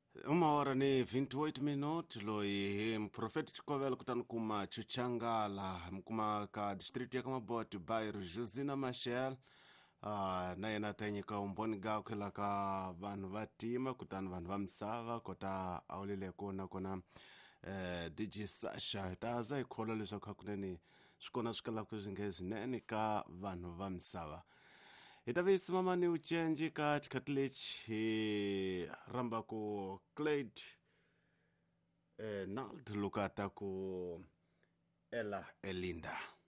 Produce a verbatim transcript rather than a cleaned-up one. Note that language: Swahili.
Uma hora ni vinte e oito minutos loi mprofeti chikovela kutani kuma chuchangala mkuma ka district ya kamaboti bairro Josina Machel uh, na yena tanyika umboni ga kila ka vanhu vatima kutani vanhu va misava kota awulile kona kona eh, D J Sasha taza ikhola leswaku hakunene swikona swikala kuzvinge swinene ka vanhu va misava. Ita visi mama ni uchenji ka chikatilechi hi ramba ku Clyde eh, Nald lukata ku Ella Elinda.